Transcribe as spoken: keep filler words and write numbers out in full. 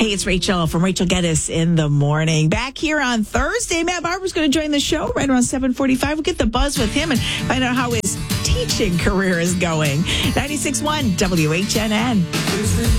Hey, it's Rachel from Rachel Geddes in the Morning. Back here on Thursday, Matt Barber's going to join the show right around seven forty-five. We'll get the buzz with him and find out how his teaching career is going. ninety-six point one W H N N.